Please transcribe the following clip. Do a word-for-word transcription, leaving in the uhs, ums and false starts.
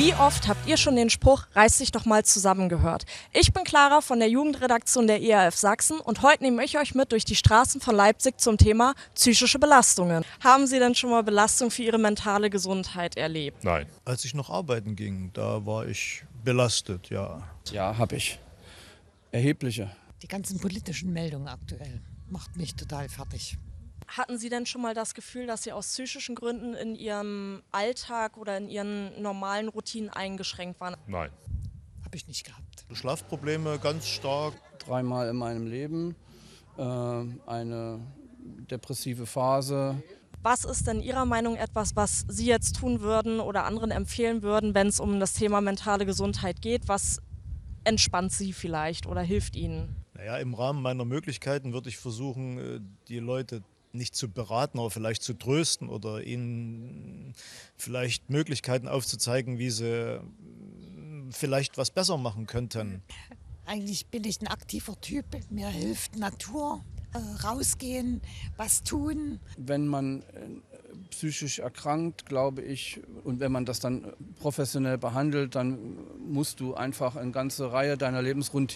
Wie oft habt ihr schon den Spruch, reiß dich doch mal zusammen gehört? Ich bin Clara von der Jugendredaktion der E R F Sachsen und heute nehme ich euch mit durch die Straßen von Leipzig zum Thema psychische Belastungen. Haben Sie denn schon mal Belastung für Ihre mentale Gesundheit erlebt? Nein. Als ich noch arbeiten ging, da war ich belastet, ja. Ja, habe ich. Erhebliche. Die ganzen politischen Meldungen aktuell macht mich total fertig. Hatten Sie denn schon mal das Gefühl, dass Sie aus psychischen Gründen in Ihrem Alltag oder in Ihren normalen Routinen eingeschränkt waren? Nein. Habe ich nicht gehabt. Schlafprobleme ganz stark. Dreimal in meinem Leben. Äh, eine depressive Phase. Was ist denn Ihrer Meinung etwas, was Sie jetzt tun würden oder anderen empfehlen würden, wenn es um das Thema mentale Gesundheit geht? Was entspannt Sie vielleicht oder hilft Ihnen? Naja, im Rahmen meiner Möglichkeiten würde ich versuchen, die Leute nicht zu beraten, aber vielleicht zu trösten oder ihnen vielleicht Möglichkeiten aufzuzeigen, wie sie vielleicht was besser machen könnten. Eigentlich bin ich ein aktiver Typ. Mir hilft Natur, äh, rausgehen, was tun. Wenn man äh, psychisch erkrankt, glaube ich, und wenn man das dann professionell behandelt, dann musst du einfach eine ganze Reihe deiner Lebensroutinen